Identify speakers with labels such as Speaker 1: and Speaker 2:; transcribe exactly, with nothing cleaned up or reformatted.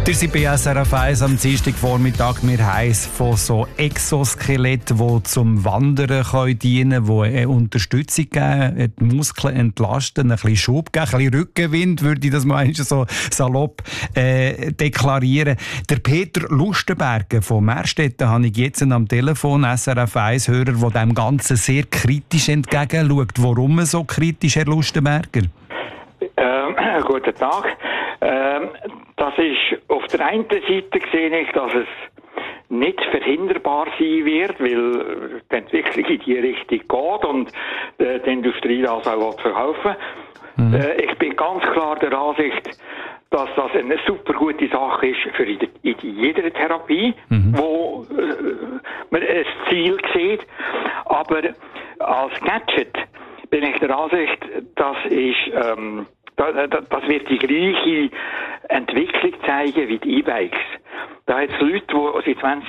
Speaker 1: Ihr seid bei S R F eins am Dienstagvormittag. Wir haben von so Exoskeletten, die zum Wandern können dienen können, die eine Unterstützung geben, die Muskeln entlasten, ein bisschen Schub geben, ein bisschen Rückenwind, würde ich das mal so salopp äh, deklarieren. Der Peter Lustenberger von Merstetten habe ich jetzt am Telefon, S R F eins-Hörer, der dem Ganzen sehr kritisch entgegenschaut. Warum so kritisch, Herr Lustenberger?
Speaker 2: Ähm, guten Tag. Ähm, das ist auf der einen Seite sehe ich, dass es nicht verhinderbar sein wird, weil die Entwicklung in die Richtung geht und äh, die Industrie das auch verkaufen will. Mhm. Äh, ich bin ganz klar der Ansicht, dass das eine super gute Sache ist für in, in jeder Therapie, mhm. wo äh, man ein Ziel sieht. Aber als Gadget bin ich der Ansicht, das ist ähm, das wird die gleiche Entwicklung zeigen wie die E-Bikes. Da hat es Leute, die seit zwanzig